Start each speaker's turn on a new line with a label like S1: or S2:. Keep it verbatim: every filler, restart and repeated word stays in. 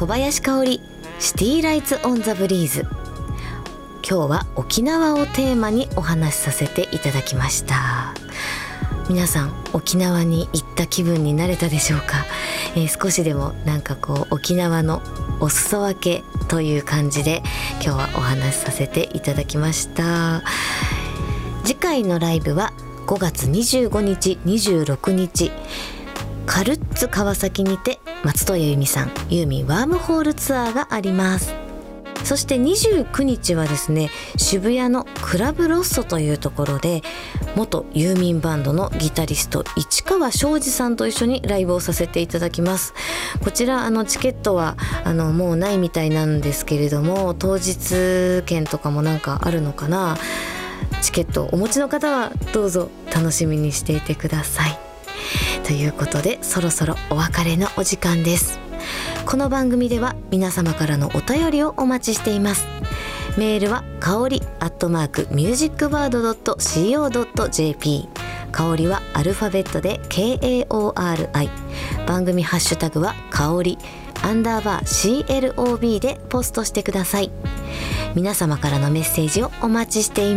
S1: 小林香織シティライツオンザブリーズ。今日は沖縄をテーマにお話しさせていただきました。皆さん沖縄に行った気分になれたでしょうか。えー、少しでもなんかこう沖縄のお裾分けという感じで今日はお話しさせていただきました。次回のライブはごがつにじゅうごにちにじゅうろくにちカルッツ川崎にて松任谷由実さんユーミンワームホールツアーがあります。そしてにじゅうくにちはですね、渋谷のクラブロッソというところで元ユーミンバンドのギタリスト市川庄司さんと一緒にライブをさせていただきます。こちらあのチケットはあのもうないみたいなんですけれども、当日券とかもなんかあるのかな。チケットをお持ちの方はどうぞ楽しみにしていてください。ということでそろそろお別れのお時間です。この番組では皆様からのお便りをお待ちしています。メールはかおりアットマークミュージックバードドットシーオードットジェーピー、 かおりはアルファベットで ケーエーオーアールアイ、 番組ハッシュタグはかおりアンダーバー シーエルオービー でポストしてください。皆様からのメッセージをお待ちしています。